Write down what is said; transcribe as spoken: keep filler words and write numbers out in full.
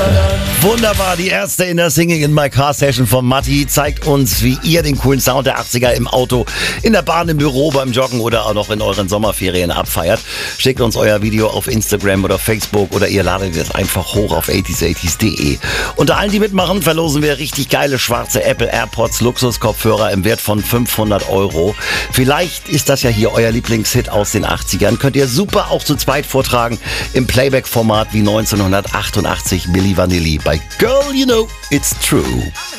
Wunderbar, die erste in der Singing in My Car Session von Matti zeigt uns, wie ihr den coolen Sound der achtziger im Auto, in der Bahn, im Büro, beim Joggen oder auch noch in euren Sommerferien abfeiert. Schickt uns euer Video auf Instagram oder Facebook oder ihr ladet es einfach hoch auf achtziger achtzig punkt de. Unter allen, die mitmachen, verlosen wir richtig geile schwarze Apple AirPods Luxuskopfhörer im Wert von fünfhundert Euro. Vielleicht ist das ja hier euer Lieblingshit aus den achtzigern. Könnt ihr super auch zu zweit vortragen im Playback-Format wie neunzehnhundertachtundachtzig Milli Vanilli bei Girl, You Know It's True.